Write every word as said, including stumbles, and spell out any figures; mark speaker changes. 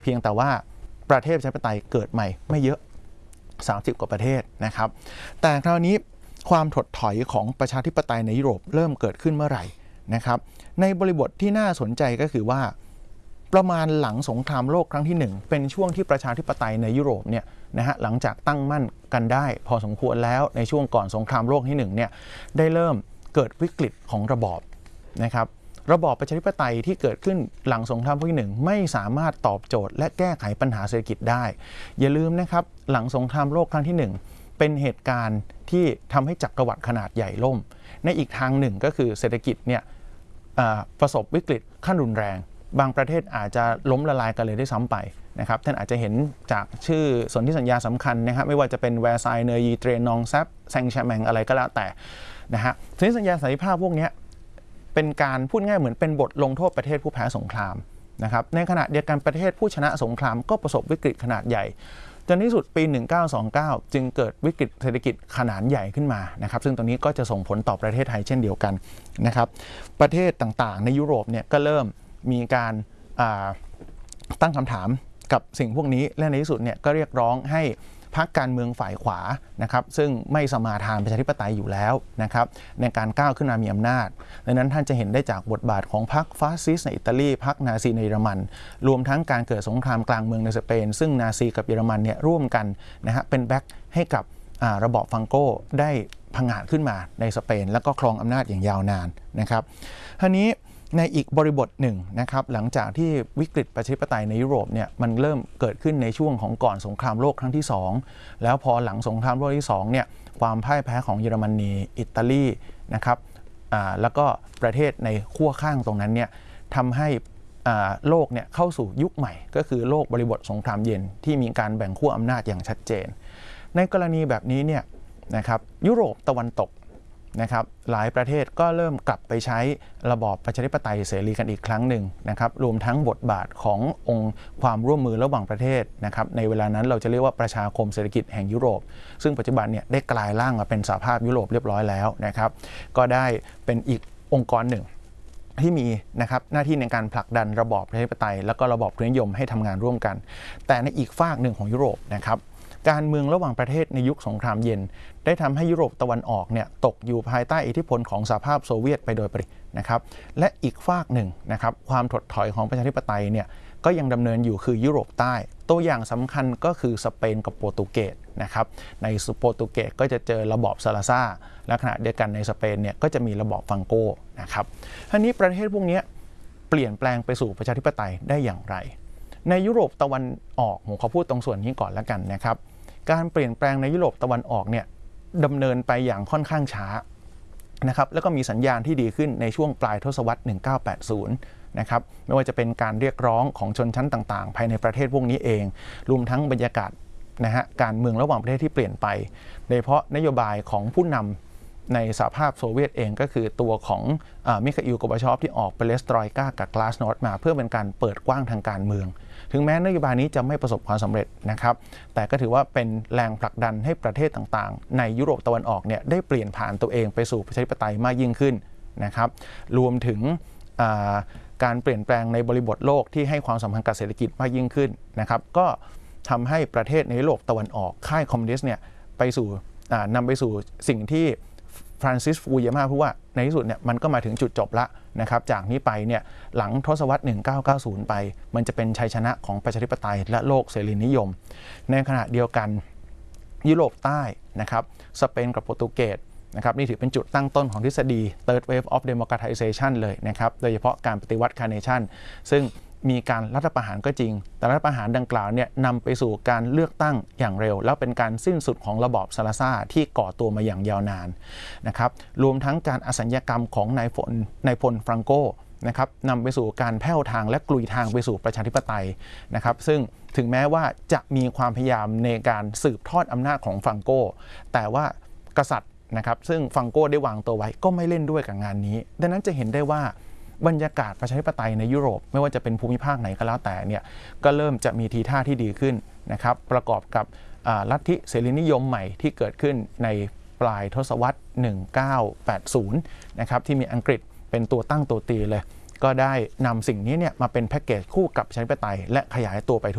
Speaker 1: เพียงแต่ว่าประเทศประชาธิปไตยเกิดใหม่ไม่เยอะสามสิบกว่าประเทศนะครับแต่คราวนี้ความถดถอยของประชาธิปไตยในยุโรปเริ่มเกิดขึ้นเมื่อไหร่นะครับในบริบทที่น่าสนใจก็คือว่าประมาณหลังสงครามโลกครั้งที่หนึ่งเป็นช่วงที่ประชาธิปไตยในยุโรปเนี่ยนะฮะหลังจากตั้งมั่นกันได้พอสมควรแล้วในช่วงก่อนสงครามโลกที่หนึ่งเนี่ยได้เริ่มเกิดวิกฤตของระบอบนะครับระบอบประชาธิปไตยที่เกิดขึ้นหลังสงครามโลกที่หนึ่งไม่สามารถตอบโจทย์และแก้ไขปัญหาเศรษฐกิจได้อย่าลืมนะครับหลังสงครามโลกครั้งที่หนึ่งเป็นเหตุการณ์ที่ทำให้จักรวรรดิขนาดใหญ่ล่มในอีกทางหนึ่งก็คือเศรษฐกิจเนี่ยประสบวิกฤตขั้นรุนแรงบางประเทศอาจจะล้มละลายกันเลยด้วยซ้ำไปนะครับท่านอาจจะเห็นจากชื่อสนธิสัญญาสำคัญนะครับไม่ว่าจะเป็นแวร์ซายน์เนยีเตรนองแซปแซงแชแมงอะไรก็แล้วแต่นะฮะสนธิสัญญาสันติภาพพวกนี้เป็นการพูดง่ายเหมือนเป็นบทลงโทษประเทศผู้แพ้สงครามนะครับในขณะเดียวกันประเทศผู้ชนะสงครามก็ประสบวิกฤตขนาดใหญ่จนที่สุดปีหนึ่งเก้าสองเก้าจึงเกิดวิกฤตเศรษฐกิจขนาดใหญ่ขึ้นมานะครับซึ่งตรงนี้ก็จะส่งผลต่อประเทศไทยเช่นเดียวกันนะครับประเทศต่างๆในยุโรปเนี่ยก็เริ่มมีการตั้งคำถามกับสิ่งพวกนี้และในที่สุดเนี่ยก็เรียกร้องให้พรรคการเมืองฝ่ายขวานะครับซึ่งไม่สมาทานประชาธิปไตยอยู่แล้วนะครับในการก้าวขึ้นมามีอำนาจดังนั้นท่านจะเห็นได้จากบทบาทของพรรคฟาสซิสต์ในอิตาลีพรรคนาซีในเยอรมันรวมทั้งการเกิดสงครามกลางเมืองในสเปนซึ่งนาซีกับเยอรมันเนี่ยร่วมกันนะฮะเป็นแบ็คให้กับระบอบฟังโก้ได้ผงาดขึ้นมาในสเปนแล้วก็ครองอำนาจอย่างยาวนานนะครับทีนี้ในอีกบริบทหนึ่งนะครับหลังจากที่วิกฤตประชาธิปไตยในยุโรปเนี่ยมันเริ่มเกิดขึ้นในช่วงของก่อนสงครามโลกครั้งที่สองแล้วพอหลังสงครามโลกที่สองเนี่ยความพ่ายแพ้ของเยอรมนีอิตาลีนะครับแล้วก็ประเทศในขั้วข้างตรงนั้นเนี่ยทำให้โลกเนี่ยเข้าสู่ยุคใหม่ก็คือโลกบริบทสงครามเย็นที่มีการแบ่งขั้วอำนาจอย่างชัดเจนในกรณีแบบนี้เนี่ยนะครับยุโรปตะวันตกนะครับหลายประเทศก็เริ่มกลับไปใช้ระบอบประชาธิปไตยเสรีกันอีกครั้งหนึ่งนะครับรวมทั้งบทบาทขององค์ความร่วมมือระหว่างประเทศนะครับในเวลานั้นเราจะเรียกว่าประชาคมเศรษฐกิจแห่งยุโรปซึ่งปัจจุบันเนี่ยได้กลายร่างมาเป็นสหภาพยุโรปเรียบร้อยแล้วนะครับก็ได้เป็นอีกองค์กรหนึ่งที่มีนะครับหน้าที่ในการผลักดันระบอบประชาธิปไตยแล้วก็ระบอบทุนนิยมให้ทำงานร่วมกันแต่ในอีกฝากหนึ่งของยุโรปนะครับการเมืองระหว่างประเทศในยุคสงครามเย็นได้ทำให้ยุโรปตะวันออกเนี่ยตกอยู่ภายใต้อิทธิพลของสหภาพโซเวียตไปโดยปรินะครับและอีกฝากหนึ่งนะครับความถดถอยของประชาธิปไตยเนี่ยก็ยังดำเนินอยู่คือยุโรปใต้ตัวอย่างสำคัญก็คือสเปนกับโปรตุเกสนะครับในโปรตุเกสก็จะเจอระบอบซาลาซาและขณะเดียวกันในสเปนเนี่ยก็จะมีระบอบฟังโกนะครับทีนี้ประเทศพวกนี้เปลี่ยนแปลงไปสู่ประชาธิปไตยได้อย่างไรในยุโรปตะวันออกผมขอพูดตรงส่วนนี้ก่อนแล้วกันนะครับการเปลี่ยนแปลงในยุโรปตะวันออกเนี่ยดำเนินไปอย่างค่อนข้างช้านะครับแล้วก็มีสัญญาณที่ดีขึ้นในช่วงปลายทศวรรษหนึ่งเก้าแปดศูนย์นะครับไม่ว่าจะเป็นการเรียกร้องของชนชั้นต่างๆภายในประเทศพวกนี้เองรวมทั้งบรรยากาศนะฮะการเมืองระหว่างประเทศที่เปลี่ยนไปโดยเฉพาะนโยบายของผู้นำในสหภาพโซเวียตเองก็คือตัวของมิคาอิล โกบาชอฟที่ออกเปเลสตรอยกากับกลาสโนดมาเพื่อเป็นการเปิดกว้างทางการเมืองถึงแม้นโยบายนี้จะไม่ประสบความสำเร็จนะครับแต่ก็ถือว่าเป็นแรงผลักดันให้ประเทศต่างๆในยุโรปตะวันออกเนี่ยได้เปลี่ยนผ่านตัวเองไปสู่ประชาธิปไตยมากยิ่งขึ้นนะครับรวมถึงการเปลี่ยนแปลงในบริบทโลกที่ให้ความสำคัญกับเศรษฐกิจมากยิ่งขึ้นนะครับก็ทำให้ประเทศในยุโรปตะวันออกค่ายคอมมิวนิสต์เนี่ยไปสู่นำไปสู่สิ่งที่ฟรานซิส ฟูกุยาม่าพูดว่าในที่สุดเนี่ยมันก็มาถึงจุดจบละนะครับจากนี้ไปเนี่ยหลังทศวรรษหนึ่งเก้าเก้าศูนย์ไปมันจะเป็นชัยชนะของประชาธิปไตยและโลกเสรีนิยมในขณะเดียวกันยุโรปใต้นะครับสเปนกับโปรตุเกสนะครับนี่ถือเป็นจุดตั้งต้นของทฤษฎี Third Wave of Democratization เลยนะครับโดยเฉพาะการปฏิวัติคาร์เนชั่นซึ่งมีการรัฐประหารก็จริงแต่รัฐประหารดังกล่าวเนี่ยนำไปสู่การเลือกตั้งอย่างเร็วแล้วเป็นการสิ้นสุดของระบอบซาลาซาที่ก่อตัวมาอย่างยาวนานนะครับรวมทั้งการอสัญญกรรมของนายพลนายพลฟรังโกนะครับนำไปสู่การแผ่วทางและกลุยทางไปสู่ประชาธิปไตยนะครับซึ่งถึงแม้ว่าจะมีความพยายามในการสืบทอดอำนาจของฟรังโกแต่ว่ากษัตริย์นะครับซึ่งฟรังโกได้วางตัวไว้ก็ไม่เล่นด้วยกับงานนี้ดังนั้นจะเห็นได้ว่าบรรยากาศประชาธิปไตยในยุโรปไม่ว่าจะเป็นภูมิภาคไหนก็แล้วแต่เนี่ยก็เริ่มจะมีทีท่าที่ดีขึ้นนะครับประกอบกับลัทธิเสรีนิยมใหม่ที่เกิดขึ้นในปลายทศวรรษหนึ่งเก้าแปดศูนย์นะครับที่มีอังกฤษเป็นตัวตั้งตัวตีเลยก็ได้นำสิ่งนี้เนี่ยมาเป็นแพ็กเกจคู่กับประชาธิปไตยและขยายตัวไป